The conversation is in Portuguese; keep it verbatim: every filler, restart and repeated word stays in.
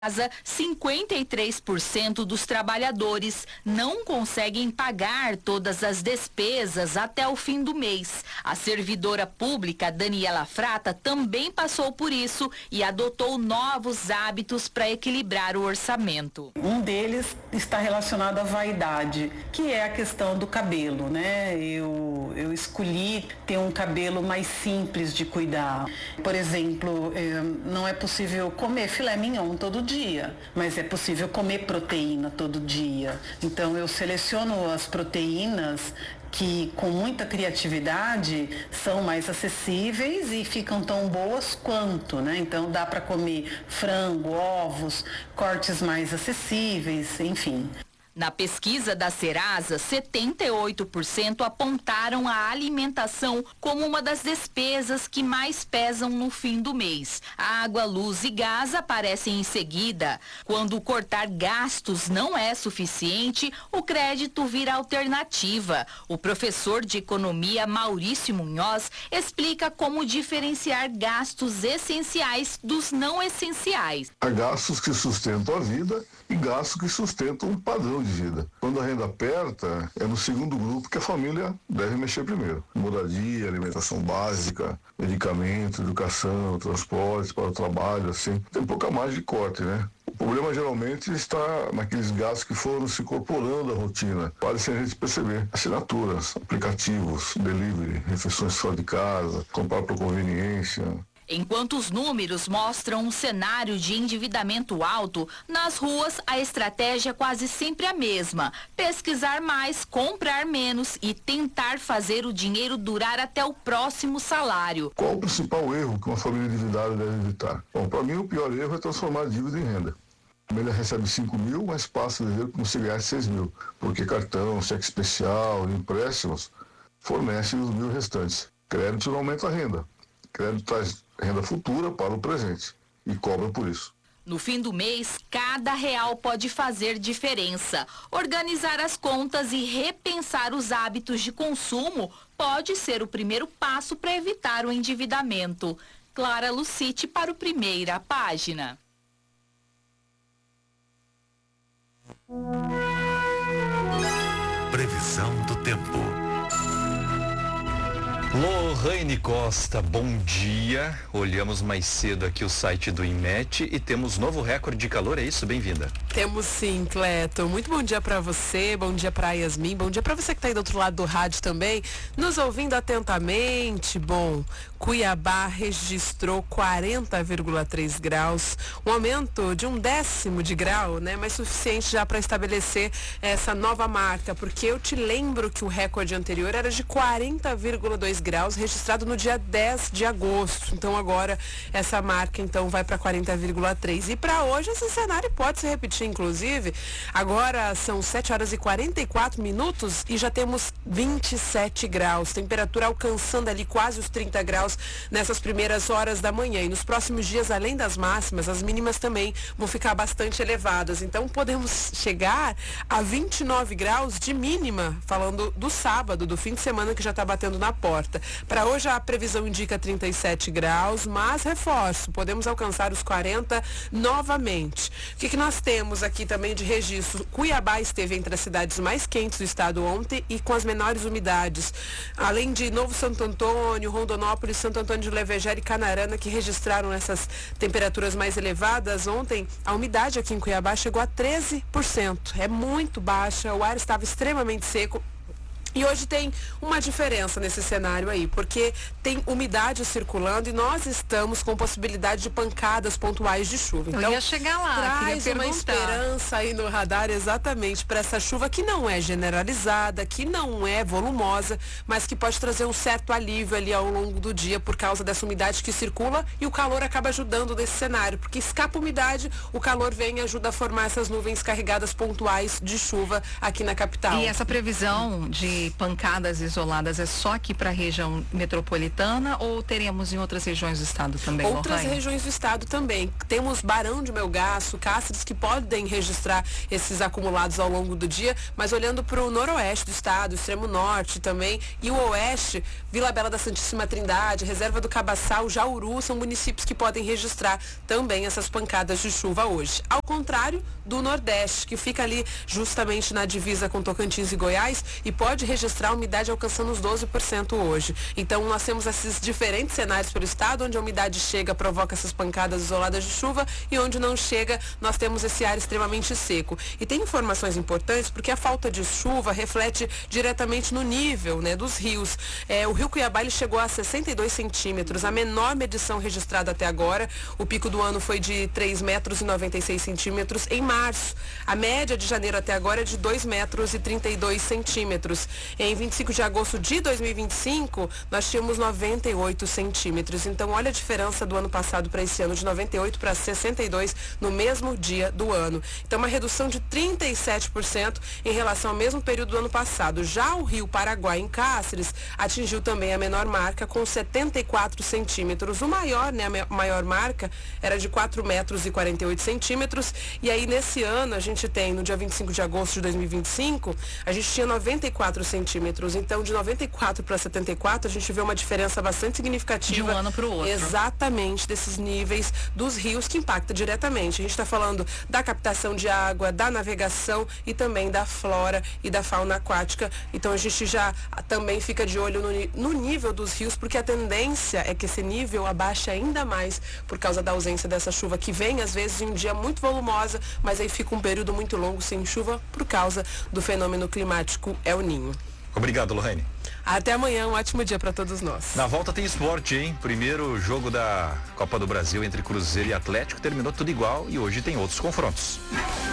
cinquenta e três por cento dos trabalhadores não conseguem pagar todas as despesas até o fim do mês. A servidora pública Daniela Frata também passou por isso e adotou novos hábitos para equilibrar o orçamento. Um deles está relacionado à vaidade, que é a questão do cabelo, né? Eu, eu escolhi ter um cabelo mais simples de cuidar. Por exemplo, não é possível comer filé mignon todo dia. dia, mas é possível comer proteína todo dia. Então eu seleciono as proteínas que com muita criatividade são mais acessíveis e ficam tão boas quanto, né? Então dá para comer frango, ovos, cortes mais acessíveis, enfim. Na pesquisa da Serasa, setenta e oito por cento apontaram a alimentação como uma das despesas que mais pesam no fim do mês. Água, luz e gás aparecem em seguida. Quando cortar gastos não é suficiente, o crédito vira alternativa. O professor de economia Maurício Munhoz explica como diferenciar gastos essenciais dos não essenciais. Há gastos que sustentam a vida e gastos que sustentam um padrão de vida. Quando a renda aperta, é no segundo grupo que a família deve mexer primeiro. Moradia, alimentação básica, medicamento, educação, transporte para o trabalho, assim. Tem pouca margem de corte, né? O problema geralmente está naqueles gastos que foram se incorporando à rotina. Vale sem a gente perceber. Assinaturas, aplicativos, delivery, refeições fora de casa, comprar por conveniência. Enquanto os números mostram um cenário de endividamento alto, nas ruas a estratégia é quase sempre a mesma: pesquisar mais, comprar menos e tentar fazer o dinheiro durar até o próximo salário. Qual o principal erro que uma família endividada deve evitar? Bom, para mim o pior erro é transformar a dívida em renda. A família recebe cinco mil, mas passa a viver como se ganhasse seis mil, porque cartão, cheque especial, empréstimos fornecem os mil restantes. Crédito não aumenta a renda. Crédito traz renda futura para o presente e cobra por isso. No fim do mês, cada real pode fazer diferença. Organizar as contas e repensar os hábitos de consumo pode ser o primeiro passo para evitar o endividamento. Clara Lucite para o Primeira Página. Previsão do tempo. Lohane Costa, bom dia. Olhamos mais cedo aqui o site do INMET e temos novo recorde de calor, é isso? Bem-vinda. Temos sim, Cleto. Muito bom dia para você, bom dia para Yasmin, bom dia para você que está aí do outro lado do rádio também, nos ouvindo atentamente. Bom, Cuiabá registrou quarenta vírgula três graus, um aumento de um décimo de grau, né? Mas suficiente já para estabelecer essa nova marca, porque eu te lembro que o recorde anterior era de quarenta vírgula dois graus, registrado no dia dez de agosto. Então agora essa marca então vai para quarenta vírgula três. E para hoje esse cenário pode se repetir, inclusive. Agora são sete horas e quarenta e quatro minutos e já temos vinte e sete graus. Temperatura alcançando ali quase os trinta graus nessas primeiras horas da manhã. E nos próximos dias, além das máximas, as mínimas também vão ficar bastante elevadas. Então podemos chegar a vinte e nove graus de mínima, falando do sábado, do fim de semana que já está batendo na porta. Para hoje a previsão indica trinta e sete graus, mas reforço, podemos alcançar os quarenta novamente. O que, que nós temos aqui também de registro? Cuiabá esteve entre as cidades mais quentes do estado ontem e com as menores umidades. Além de Novo Santo Antônio, Rondonópolis, Santo Antônio de Levejere e Canarana, que registraram essas temperaturas mais elevadas ontem, a umidade aqui em Cuiabá chegou a treze por cento. É muito baixa, o ar estava extremamente seco. E hoje tem uma diferença nesse cenário aí, porque tem umidade circulando e nós estamos com possibilidade de pancadas pontuais de chuva. Então, eu ia chegar lá, traz uma esperança aí no radar exatamente para essa chuva que não é generalizada, que não é volumosa, mas que pode trazer um certo alívio ali ao longo do dia por causa dessa umidade que circula e o calor acaba ajudando nesse cenário, porque escapa a umidade, o calor vem e ajuda a formar essas nuvens carregadas pontuais de chuva aqui na capital. E essa previsão de de pancadas isoladas é só aqui para a região metropolitana ou teremos em outras regiões do estado também? Outras Lorraine? regiões do estado também. Temos Barão de Melgaço, Cáceres, que podem registrar esses acumulados ao longo do dia, mas olhando para o noroeste do estado, extremo norte também, e o oeste, Vila Bela da Santíssima Trindade, Reserva do Cabaçal, Jauru, são municípios que podem registrar também essas pancadas de chuva hoje. Ao contrário do nordeste, que fica ali justamente na divisa com Tocantins e Goiás e pode registrar a umidade alcançando os doze por cento hoje. Então nós temos esses diferentes cenários pelo estado, onde a umidade chega, provoca essas pancadas isoladas de chuva, e onde não chega, nós temos esse ar extremamente seco. E tem informações importantes porque a falta de chuva reflete diretamente no nível, né, dos rios. É, o rio Cuiabá ele chegou a sessenta e dois centímetros, a menor medição registrada até agora. O pico do ano foi de três metros e noventa e seis centímetros em março. A média de janeiro até agora é de dois metros e trinta e dois centímetros. Em vinte e cinco de agosto de dois mil e vinte e cinco, nós tínhamos noventa e oito centímetros. Então, olha a diferença do ano passado para esse ano, de noventa e oito para sessenta e dois no mesmo dia do ano. Então, uma redução de trinta e sete por cento em relação ao mesmo período do ano passado. Já o rio Paraguai, em Cáceres, atingiu também a menor marca com setenta e quatro centímetros. O maior, né, a maior marca era de quatro metros e quarenta e oito centímetros. E aí, nesse ano, a gente tem, no dia vinte e cinco de agosto de dois mil e vinte e cinco, a gente tinha noventa e quatro centímetros. Então, de noventa e quatro para setenta e quatro, a gente vê uma diferença bastante significativa. De um ano para o outro. Exatamente, desses níveis dos rios que impacta diretamente. A gente está falando da captação de água, da navegação e também da flora e da fauna aquática. Então, a gente já também fica de olho no, no nível dos rios, porque a tendência é que esse nível abaixe ainda mais por causa da ausência dessa chuva que vem, às vezes, em um dia muito volumosa, mas aí fica um período muito longo sem chuva por causa do fenômeno climático El Niño. Obrigado, Lorraine. Até amanhã, um ótimo dia para todos nós. Na volta tem esporte, hein? Primeiro jogo da Copa do Brasil entre Cruzeiro e Atlético terminou tudo igual e hoje tem outros confrontos.